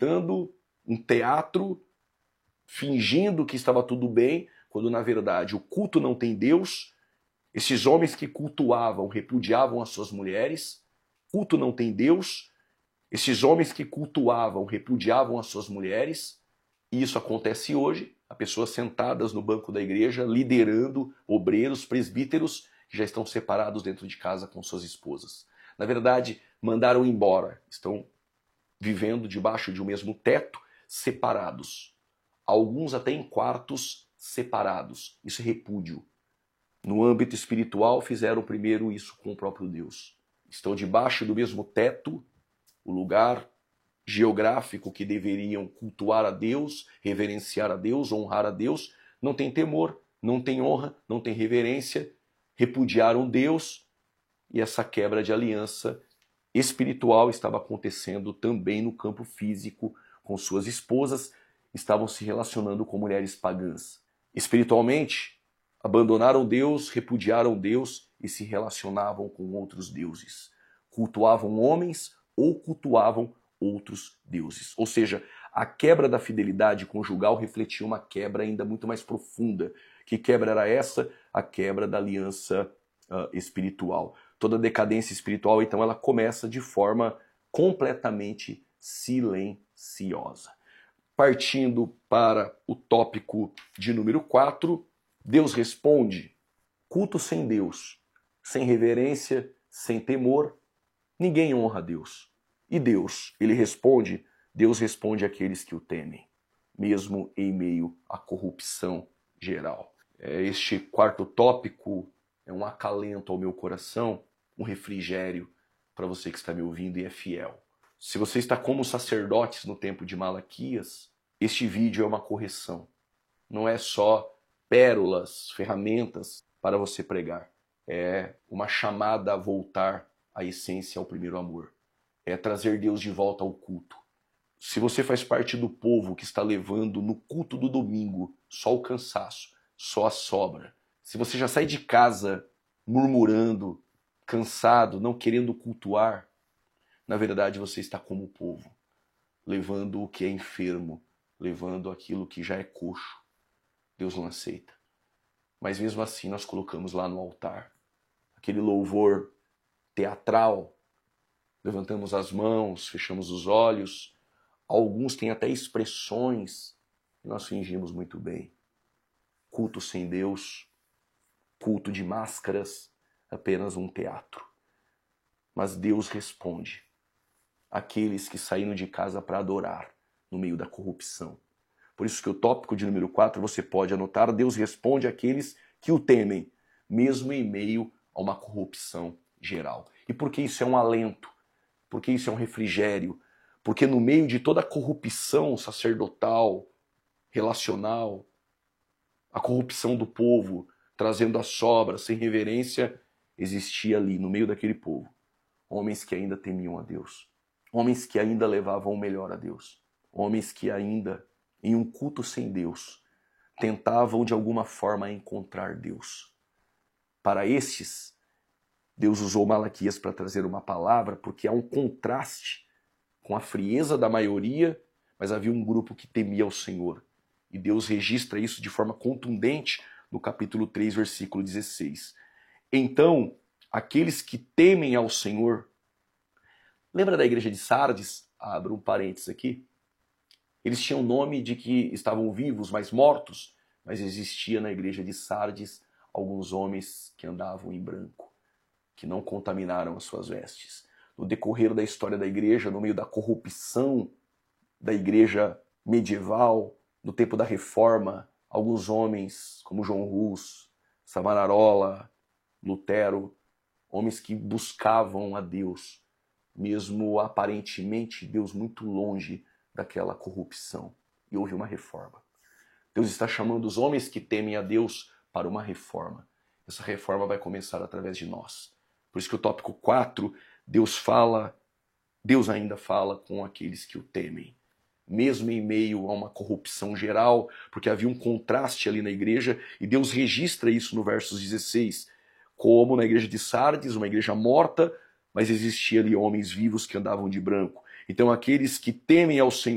apresentando um teatro, fingindo que estava tudo bem, quando na verdade o culto não tem Deus. Esses homens que cultuavam, repudiavam as suas mulheres. Culto não tem Deus. Esses homens que cultuavam, repudiavam as suas mulheres. E isso acontece hoje. Há pessoas sentadas no banco da igreja, liderando obreiros, presbíteros, que já estão separados dentro de casa com suas esposas. Na verdade, mandaram embora. Estão vivendo debaixo de um mesmo teto, separados. Alguns até em quartos separados. Isso é repúdio. No âmbito espiritual, fizeram primeiro isso com o próprio Deus. Estão debaixo do mesmo teto, o lugar geográfico que deveriam cultuar a Deus, reverenciar a Deus, honrar a Deus, não tem temor, não tem honra, não tem reverência, repudiaram Deus, e essa quebra de aliança espiritual estava acontecendo também no campo físico, com suas esposas, estavam se relacionando com mulheres pagãs. Espiritualmente, abandonaram Deus, repudiaram Deus e se relacionavam com outros deuses. Cultuavam homens ou cultuavam outros deuses. Ou seja, a quebra da fidelidade conjugal refletia uma quebra ainda muito mais profunda. Que quebra era essa? A quebra da aliança espiritual. Toda decadência espiritual, então, ela começa de forma completamente silenciosa. Partindo para o tópico de número 4, Deus responde: culto sem Deus, sem reverência, sem temor, ninguém honra a Deus. E Deus, ele responde, Deus responde àqueles que o temem, mesmo em meio à corrupção geral. Este quarto tópico é um acalento ao meu coração, um refrigério para você que está me ouvindo e é fiel. Se você está como sacerdotes no tempo de Malaquias, este vídeo é uma correção. Não é só pérolas, ferramentas para você pregar. É uma chamada a voltar à essência, ao primeiro amor. É trazer Deus de volta ao culto. Se você faz parte do povo que está levando no culto do domingo só o cansaço, só a sobra, se você já sai de casa murmurando, cansado, não querendo cultuar, na verdade você está como o povo, levando o que é enfermo, levando aquilo que já é coxo. Deus não aceita. Mas mesmo assim nós colocamos lá no altar aquele louvor teatral, levantamos as mãos, fechamos os olhos, alguns têm até expressões que nós fingimos muito bem. Culto sem Deus, culto de máscaras, apenas um teatro. Mas Deus responde àqueles que saíram de casa para adorar no meio da corrupção. Por isso que o tópico de número 4 você pode anotar: Deus responde àqueles que o temem, mesmo em meio a uma corrupção geral. E por que isso é um alento? Por que isso é um refrigério? Porque no meio de toda a corrupção sacerdotal, relacional, a corrupção do povo, trazendo a sobra, sem reverência, existia ali, no meio daquele povo, homens que ainda temiam a Deus, homens que ainda levavam o melhor a Deus, homens que ainda, em um culto sem Deus, tentavam de alguma forma encontrar Deus. Para estes, Deus usou Malaquias para trazer uma palavra, porque há um contraste com a frieza da maioria, mas havia um grupo que temia ao Senhor. E Deus registra isso de forma contundente no capítulo 3, versículo 16. Então, aqueles que temem ao Senhor... Lembra da igreja de Sardes? Abro um parênteses aqui. Eles tinham o nome de que estavam vivos, mas mortos, mas existia na igreja de Sardes alguns homens que andavam em branco, que não contaminaram as suas vestes. No decorrer da história da igreja, no meio da corrupção da igreja medieval, no tempo da Reforma, alguns homens como João Hus, Savonarola, Lutero, homens que buscavam a Deus, mesmo aparentemente Deus muito longe daquela corrupção. E houve uma reforma. Deus está chamando os homens que temem a Deus para uma reforma. Essa reforma vai começar através de nós. Por isso que o tópico 4, Deus ainda fala com aqueles que o temem. Mesmo em meio a uma corrupção geral, porque havia um contraste ali na igreja, e Deus registra isso no versos 16, como na igreja de Sardes, uma igreja morta, mas existia ali homens vivos que andavam de branco. Então aqueles que temem ao Senhor